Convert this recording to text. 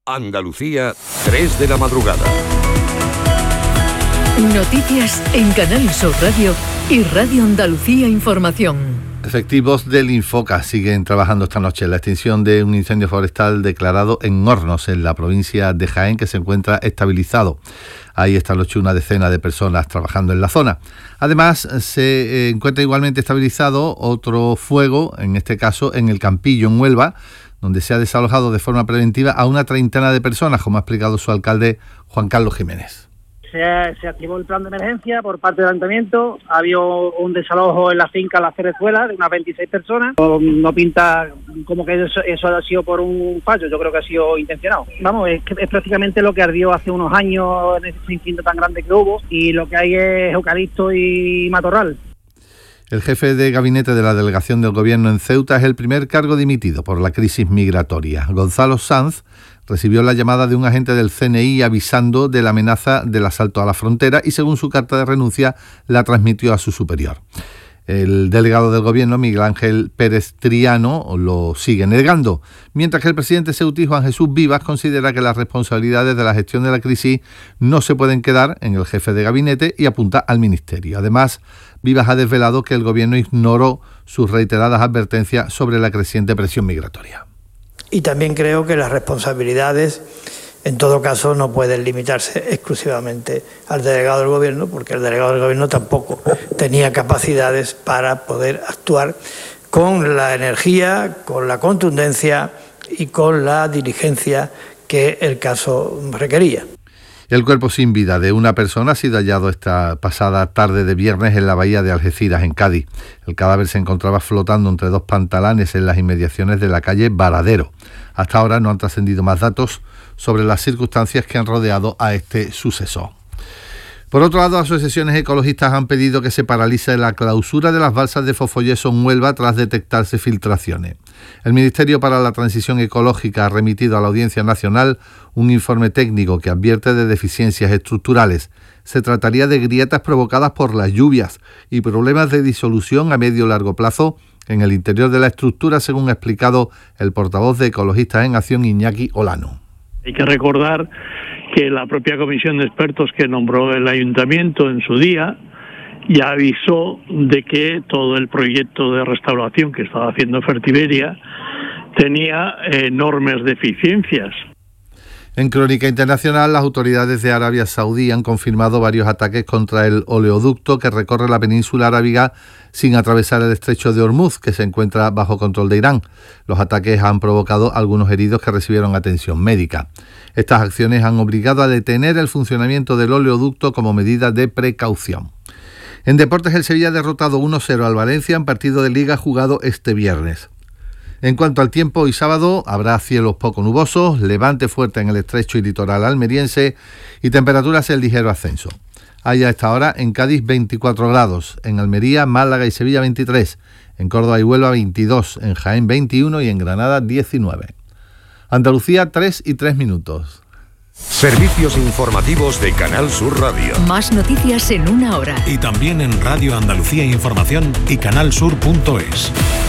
Andalucía, 3 de la madrugada. Noticias en Canal Sur Radio y Radio Andalucía Información. Efectivos del Infoca siguen trabajando esta noche en la extinción de un incendio forestal declarado en Hornos, en la provincia de Jaén, que se encuentra estabilizado. Ahí esta noche una decena de personas trabajando en la zona. Además, se encuentra igualmente estabilizado otro fuego, en este caso en el Campillo, en Huelva, donde se ha desalojado de forma preventiva a una treintena de personas, como ha explicado su alcalde Juan Carlos Jiménez. Se activó el plan de emergencia por parte del ayuntamiento. Había un desalojo en la finca La Cerezuela de unas 26 personas. No pinta como que eso ha sido por un fallo, yo creo que ha sido intencionado. Vamos, es prácticamente lo que ardió hace unos años en ese incendio tan grande que hubo, y lo que hay es eucalipto y matorral. El jefe de gabinete de la delegación del Gobierno en Ceuta es el primer cargo dimitido por la crisis migratoria. Gonzalo Sanz recibió la llamada de un agente del CNI avisando de la amenaza del asalto a la frontera y, según su carta de renuncia, la transmitió a su superior. El delegado del Gobierno, Miguel Ángel Pérez Triano, lo sigue negando, mientras que el presidente ceutí, Juan Jesús Vivas, considera que las responsabilidades de la gestión de la crisis no se pueden quedar en el jefe de gabinete y apunta al ministerio. Además, Vivas ha desvelado que el Gobierno ignoró sus reiteradas advertencias sobre la creciente presión migratoria. Y también creo que las responsabilidades, en todo caso, no pueden limitarse exclusivamente al delegado del Gobierno, porque el delegado del Gobierno tampoco tenía capacidades para poder actuar con la energía, con la contundencia y con la diligencia que el caso requería. El cuerpo sin vida de una persona ha sido hallado esta pasada tarde de viernes en la bahía de Algeciras, en Cádiz. El cadáver se encontraba flotando entre dos pantalanes en las inmediaciones de la calle Varadero. Hasta ahora no han trascendido más datos sobre las circunstancias que han rodeado a este suceso. Por otro lado, asociaciones ecologistas han pedido que se paralice la clausura de las balsas de Fosfolleso en Huelva tras detectarse filtraciones. El Ministerio para la Transición Ecológica ha remitido a la Audiencia Nacional un informe técnico que advierte de deficiencias estructurales. Se trataría de grietas provocadas por las lluvias y problemas de disolución a medio y largo plazo en el interior de la estructura, según ha explicado el portavoz de Ecologistas en Acción, Iñaki Olano. Hay que recordar que la propia comisión de expertos que nombró el ayuntamiento en su día ya avisó de que todo el proyecto de restauración que estaba haciendo Fertiberia tenía enormes deficiencias. En crónica internacional, las autoridades de Arabia Saudí han confirmado varios ataques contra el oleoducto que recorre la península arábiga sin atravesar el estrecho de Hormuz, que se encuentra bajo control de Irán. Los ataques han provocado algunos heridos que recibieron atención médica. Estas acciones han obligado a detener el funcionamiento del oleoducto como medida de precaución. En deportes, el Sevilla ha derrotado 1-0 al Valencia en partido de Liga jugado este viernes. En cuanto al tiempo, hoy sábado habrá cielos poco nubosos, levante fuerte en el estrecho y litoral almeriense y temperaturas en ligero ascenso. Hay a esta hora en Cádiz 24 grados, en Almería, Málaga y Sevilla 23, en Córdoba y Huelva 22, en Jaén 21 y en Granada 19. Andalucía 3:03. Servicios informativos de Canal Sur Radio. Más noticias en una hora. Y también en Radio Andalucía Información y canalsur.es.